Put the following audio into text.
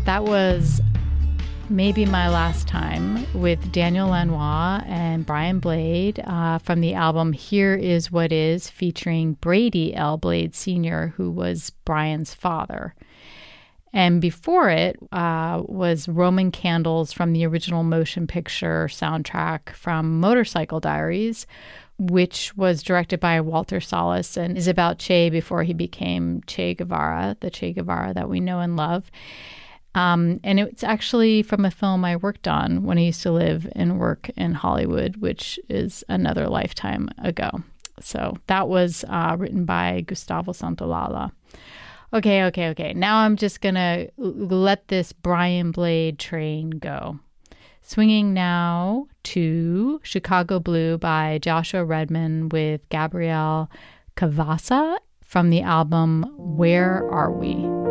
That was Maybe My Last Time with Daniel Lanois and Brian Blade from the album Here Is What Is, featuring Brady L. Blade Sr., who was Brian's father. And before it was Roman Candles from the original motion picture soundtrack from Motorcycle Diaries, which was directed by Walter Salles and is about Che before he became Che Guevara, the Che Guevara that we know and love. And it's actually from a film I worked on when I used to live and work in Hollywood, which is another lifetime ago. So that was written by Gustavo Santaolalla. Okay. Now I'm just going to let this Brian Blade train go. Swinging now to Chicago Blue by Joshua Redman with Gabrielle Cavassa from the album Where Are We?